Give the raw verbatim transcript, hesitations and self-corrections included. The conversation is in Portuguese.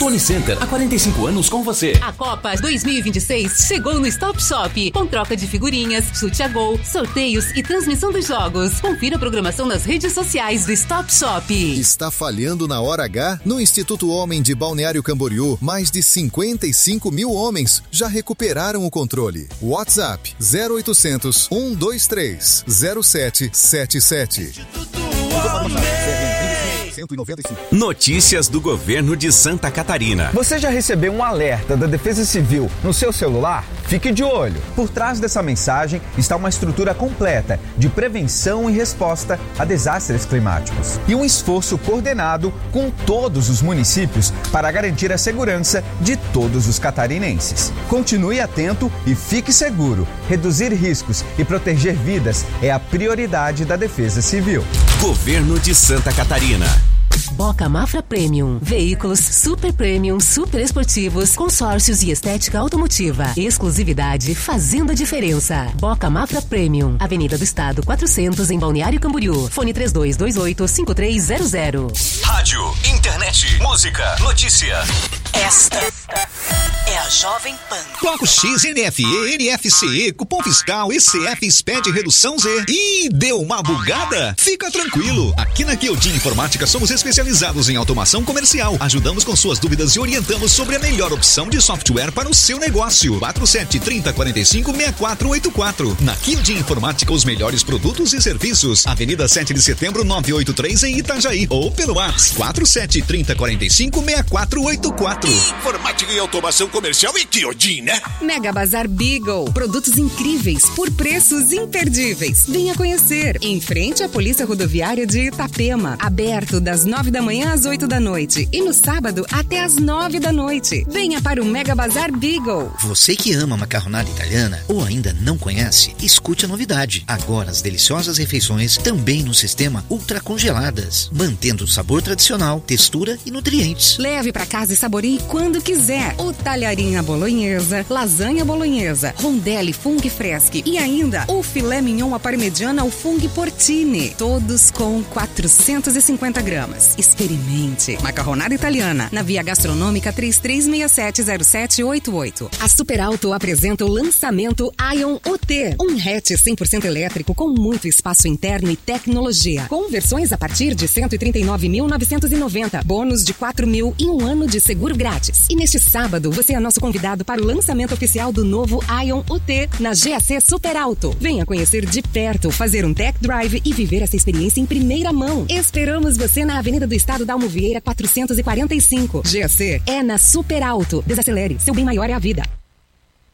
Fone Center, há quarenta e cinco anos com você. A Copa dois mil e vinte e seis chegou no Stop Shop, com troca de figurinhas, chute a gol, sorteios e transmissão dos jogos. Confira a programação nas redes sociais do Stop Shop. Está falhando na hora H? No Instituto Homem de Balneário Camboriú, mais de cinquenta e cinco mil homens já recuperaram o controle. WhatsApp zero oitocentos, um dois três, zero sete sete sete. Notícias do governo de Santa Catarina. Você já recebeu um alerta da Defesa Civil no seu celular? Fique de olho. Por trás dessa mensagem está uma estrutura completa de prevenção e resposta a desastres climáticos e um esforço coordenado com todos os municípios para garantir a segurança de todos os catarinenses. Continue atento e fique seguro. Reduzir riscos e proteger vidas é a prioridade da Defesa Civil. Governo de Santa Catarina. Boca Mafra Premium. Veículos super premium, super esportivos, consórcios e estética automotiva. Exclusividade fazendo a diferença. Boca Mafra Premium. Avenida do Estado quatrocentos, em Balneário Camboriú. Fone três dois dois oito, cinco três zero zero. Rádio, internet, música, notícia. Esta é a Jovem Pan. Bloco X, N F E, N F C E, cupom fiscal, E C F, S P E D, redução Z. Ih, deu uma bugada? Fica tranquilo. Aqui na Kyodin Informática somos especializados em automação comercial. Ajudamos com suas dúvidas e orientamos sobre a melhor opção de software para o seu negócio. quatro sete, trinta, quarenta e cinco, sessenta e quatro oitenta e quatro. Na Kyodin Informática, os melhores produtos e serviços. Avenida sete de setembro, novecentos e oitenta e três, em Itajaí. Ou pelo WhatsApp quatro sete, trinta, quarenta e cinco, sessenta e quatro oitenta e quatro. Informática e automação comercial e Kyodin, né? Mega Bazar Beagle. Produtos incríveis por preços imperdíveis. Venha conhecer. Em frente à Polícia Rodoviária de Itapema. Aberto das nove da manhã às oito da noite. E no sábado até às nove da noite. Venha para o Mega Bazar Beagle. Você que ama macarronada italiana ou ainda não conhece, escute a novidade. Agora as deliciosas refeições também no sistema ultra congeladas, mantendo o sabor tradicional, textura e nutrientes. Leve para casa e saboreie quando quiser. O talharinha bolonhesa, lasanha bolonhesa, rondelli fung fresque e ainda o filé mignon à parmegiana ao fung porcini. Todos com quatrocentos e cinquenta gramas. Experimente. Macarronada italiana, na Via Gastronômica três três seis sete zero sete oito oito. A Super Alto apresenta o lançamento Ion U T, um hatch cem por cento elétrico com muito espaço interno e tecnologia. Com versões a partir de cento e trinta e nove mil novecentos e noventa, bônus de quatro mil e um ano de seguro grátis. E neste sábado, você é nosso convidado para o lançamento oficial do novo Ion U T na G A C Super Alto. Venha conhecer de perto, fazer um test drive e viver essa experiência em primeira mão. Esperamos você na Avenida do Estado da Almovieira quatrocentos e quarenta e cinco. G A C é na Super Alto. Desacelere, seu bem maior é a vida.